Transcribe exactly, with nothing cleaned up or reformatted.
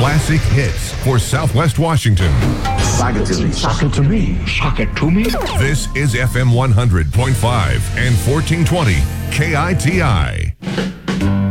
Classic hits for Southwest Washington. Sock it to me. Sock it to me. Sock it to me. This is F M one hundred point five and fourteen twenty K I T I.